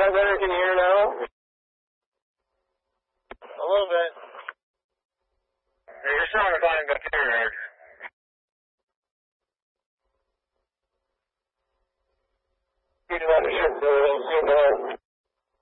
that better? Can you hear now? A little bit. You're just trying to find the here. You do understand, so we'll see more.